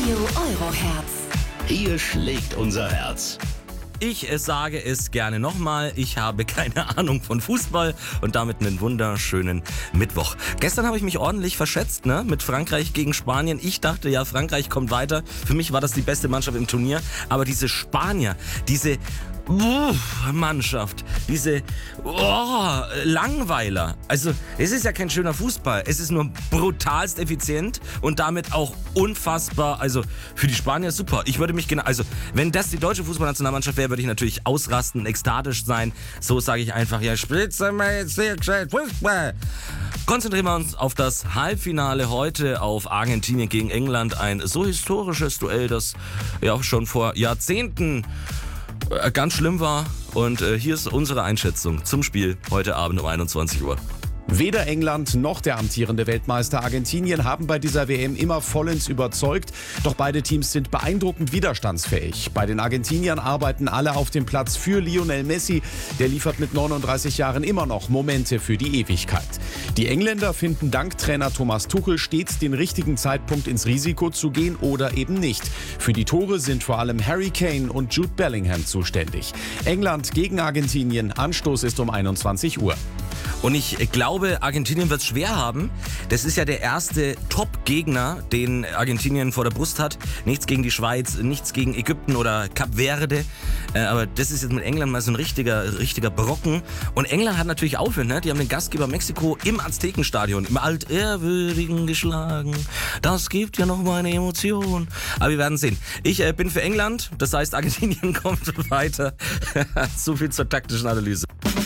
Radio Euroherz. Hier schlägt unser Herz. Ich sage es gerne nochmal, ich habe keine Ahnung von Fußball und damit einen wunderschönen Mittwoch. Gestern habe ich mich ordentlich verschätzt, mit Frankreich gegen Spanien. Ich dachte ja, Frankreich kommt weiter. Für mich war das die beste Mannschaft im Turnier. Aber diese Spanier, diese Mannschaft, diese Langweiler. Also es ist ja kein schöner Fußball. Es ist nur brutalst effizient und damit auch unfassbar. Also für die Spanier super. Ich würde mich also wenn das die deutsche Fußballnationalmannschaft wäre, würde ich natürlich ausrasten, ekstatisch sein. So sage ich einfach, ja, spitze mal jetzt sehr gescheit Fußball. Konzentrieren wir uns auf das Halbfinale heute, auf Argentinien gegen England. Ein so historisches Duell, das ja auch schon vor Jahrzehnten ganz schlimm war. Und hier ist unsere Einschätzung zum Spiel heute Abend um 21 Uhr. Weder England noch der amtierende Weltmeister Argentinien haben bei dieser WM immer vollends überzeugt. Doch beide Teams sind beeindruckend widerstandsfähig. Bei den Argentiniern arbeiten alle auf dem Platz für Lionel Messi. Der liefert mit 39 Jahren immer noch Momente für die Ewigkeit. Die Engländer finden dank Trainer Thomas Tuchel stets den richtigen Zeitpunkt ins Risiko zu gehen oder eben nicht. Für die Tore sind vor allem Harry Kane und Jude Bellingham zuständig. England gegen Argentinien. Anstoß ist um 21 Uhr. Und ich glaube, Argentinien wird es schwer haben. Das ist ja der erste Top-Gegner, den Argentinien vor der Brust hat. Nichts gegen die Schweiz, nichts gegen Ägypten oder Kap Verde. Aber das ist jetzt mit England mal so ein richtiger Brocken. Und England hat natürlich Aufwind, Die haben den Gastgeber Mexiko im Aztekenstadion, im Altehrwürdigen geschlagen. Das gibt ja noch mal eine Emotion. Aber wir werden sehen. Ich bin für England, das heißt Argentinien kommt weiter. So viel zur taktischen Analyse.